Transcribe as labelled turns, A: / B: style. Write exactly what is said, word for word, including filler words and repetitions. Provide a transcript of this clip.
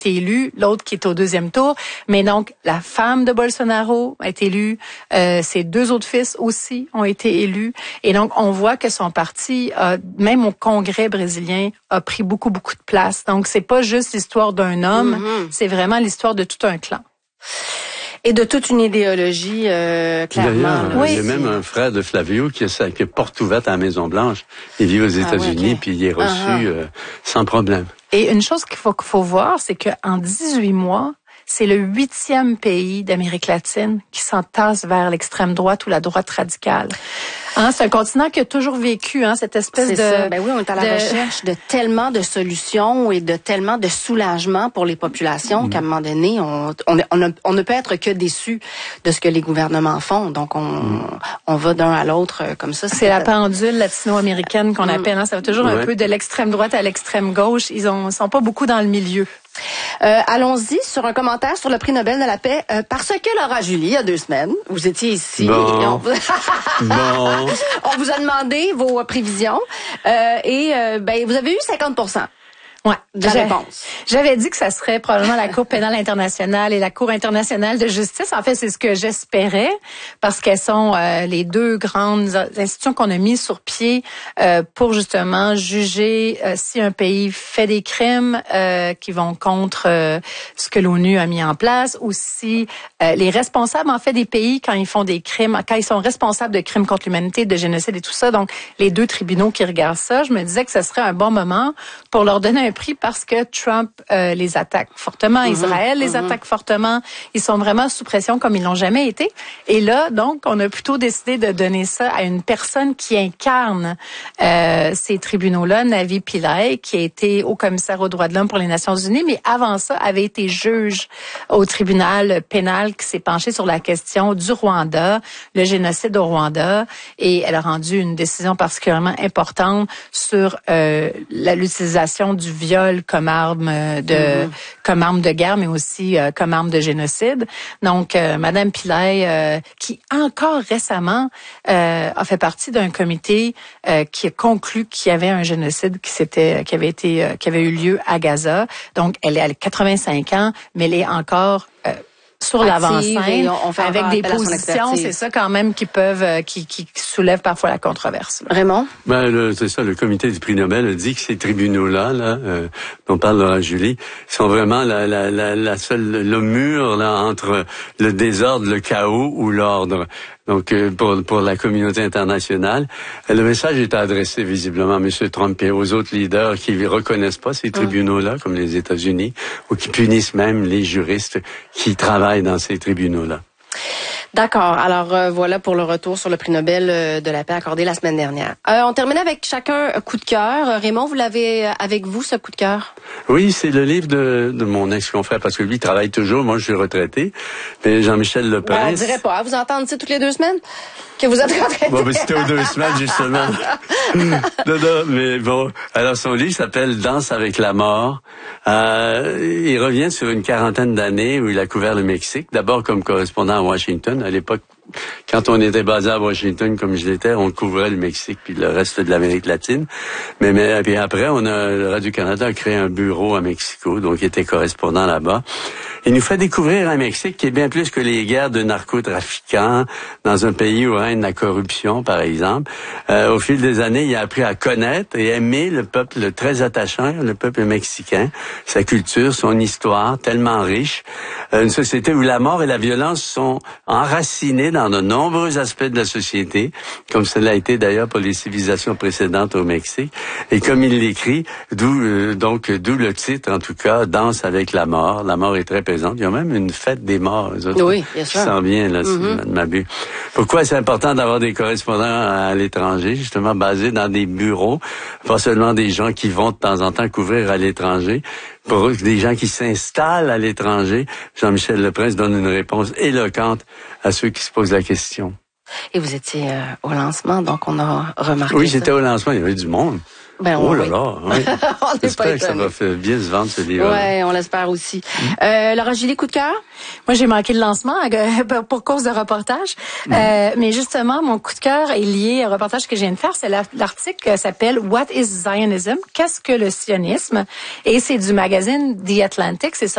A: été élue, l'autre qui est au deuxième tour. Mais donc, la femme de Bolsonaro a été élue. Euh, ses deux autres fils aussi ont été élus. Et donc, on voit que son parti, a, même au Congrès brésilien, a pris beaucoup, beaucoup de place. Donc, c'est pas juste l'histoire d'un homme, mm-hmm. c'est vraiment l'histoire de tout un clan.
B: Et de toute une idéologie, euh, clairement.
C: D'ailleurs, oui. Il y a même un frère de Flavio qui a, qui a porte ouverte à la Maison-Blanche. Il vit aux États-Unis, ah ouais, okay. puis il est reçu uh-huh. euh, sans problème.
A: Et une chose qu'il faut, qu'il faut voir, c'est qu'en dix-huit mois, c'est le huitième pays d'Amérique latine qui s'entasse vers l'extrême droite ou la droite radicale. Hein, c'est un continent qui a toujours vécu hein, cette espèce
B: c'est
A: de...
B: Ça. Ben oui, on est à la de... recherche de tellement de solutions et de tellement de soulagement pour les populations mmh. qu'à un moment donné, on, on, on, a, on ne peut être que déçu de ce que les gouvernements font. Donc, on, mmh. on va d'un à l'autre comme ça.
A: C'est, c'est la pendule latino-américaine qu'on mmh. appelle. Hein, ça va toujours ouais. un peu de l'extrême droite à l'extrême gauche. Ils ont, sont pas beaucoup dans le milieu.
B: Euh, allons-y sur un commentaire sur le prix Nobel de la paix. Euh, parce que Laura Julie, il y a deux semaines, vous étiez ici.
C: Bon.
B: Et on, vous...
C: bon.
B: on vous a demandé vos prévisions. Euh, et euh, ben, vous avez eu cinquante pour cent.
A: Ouais,
B: de la réponse.
A: J'avais dit que ça serait probablement la Cour pénale internationale et la Cour internationale de justice. En fait, c'est ce que j'espérais parce qu'elles sont euh, les deux grandes institutions qu'on a mises sur pied euh, pour justement juger euh, si un pays fait des crimes euh, qui vont contre euh, ce que l'ONU a mis en place ou si euh, les responsables en fait des pays quand ils font des crimes, quand ils sont responsables de crimes contre l'humanité, de génocide et tout ça. Donc, les deux tribunaux qui regardent ça, je me disais que ce serait un bon moment pour leur donner un prix parce que Trump euh, les attaque fortement, mm-hmm, Israël les mm-hmm. attaque fortement. Ils sont vraiment sous pression comme ils l'ont jamais été. Et là, donc, on a plutôt décidé de donner ça à une personne qui incarne euh, ces tribunaux-là, Navi Pillay, qui a été haut commissaire aux droits de l'homme pour les Nations Unies, mais avant ça, avait été juge au tribunal pénal qui s'est penché sur la question du Rwanda, le génocide au Rwanda, et elle a rendu une décision particulièrement importante sur euh, la, l'utilisation du viol comme arme de mm-hmm. comme arme de guerre, mais aussi euh, comme arme de génocide. Donc, euh, Madame Pillay, euh, qui encore récemment euh, a fait partie d'un comité euh, qui a conclu qu'il y avait un génocide qui s'était, qui avait été, euh, qui avait eu lieu à Gaza. Donc, elle est à quatre-vingt-cinq ans, mais elle est encore euh, sur l'avant-scène, on, on avec des positions, c'est ça quand même qui peuvent, euh, qui, qui soulèvent parfois la controverse. Là.
B: Raymond?
C: Ben, le, c'est ça, le comité du prix Nobel a dit que ces tribunaux-là, là, euh, dont parle Laura Julie, sont vraiment la, la, la, la seule, le mur, là, entre le désordre, le chaos ou l'ordre. Donc, euh, pour, pour la communauté internationale, le message est adressé visiblement à M. Trump et aux autres leaders qui ne reconnaissent pas ces tribunaux-là, comme les États-Unis, ou qui punissent même les juristes qui travaillent dans ces tribunaux-là.
B: D'accord. Alors, euh, voilà pour le retour sur le prix Nobel euh, de la paix accordé la semaine dernière. Euh, on termine avec chacun un coup de cœur. Raymond, vous l'avez avec vous, ce coup de cœur?
C: Oui, c'est le livre de, de mon ex-confrère, parce que lui, il travaille toujours. Moi, je suis retraité. Mais Jean-Michel Leprince...
B: Ben, on dirait pas. Hein, vous entendez ça toutes les deux semaines? Que vous êtes retraité?
C: Bon, ben, c'était aux deux semaines, justement. non, non, mais bon. Alors, son livre s'appelle « Danse avec la mort ». Euh, il revient sur une quarantaine d'années où il a couvert le Mexique. D'abord comme correspondant à Washington. À l'époque, quand on était basé à Washington, comme je l'étais, on couvrait le Mexique puis le reste de l'Amérique latine. Mais, mais puis après, on a, le Radio-Canada a créé un bureau à Mexico, donc il était correspondant là-bas. Il nous fait découvrir un Mexique qui est bien plus que les guerres de narcotrafiquants dans un pays où règne la corruption, par exemple. Euh, au fil des années, il a appris à connaître et aimer le peuple très attachant, le peuple mexicain, sa culture, son histoire tellement riche. Euh, une société où la mort et la violence sont enracinées dans de nombreux aspects de la société, comme cela a été d'ailleurs pour les civilisations précédentes au Mexique. Et comme il l'écrit, d'où euh, donc d'où le titre, en tout cas, Danse avec la mort. La mort est très présente. Il y a même une fête des morts, eux autres,
B: oui, bien sûr.
C: Qui s'en vient, là,
B: mm-hmm.
C: si je ne m'abuse. Pourquoi c'est important d'avoir des correspondants à l'étranger, justement basés dans des bureaux, pas seulement des gens qui vont de temps en temps couvrir à l'étranger, pour des gens qui s'installent à l'étranger. Jean-Michel Leprince donne une réponse éloquente à ceux qui se posent la question.
B: Et vous étiez euh, au lancement, donc on a remarqué
C: Oui,
B: ça.
C: j'étais au lancement, il y avait du monde.
B: Ben,
C: oh là
B: oui.
C: là, oui.
B: on
C: J'espère que ça va faire bien se vendre, ce livre.
B: Oui, on l'espère aussi. Mm. Euh, Laura Julie, coup de cœur?
A: Moi, j'ai manqué le lancement euh, pour cause de reportage. Mm. Euh, mais justement, mon coup de cœur est lié au reportage que je viens de faire. C'est l'article qui s'appelle « What is Zionism? Qu'est-ce que le sionisme? » Et c'est du magazine The Atlantic. C'est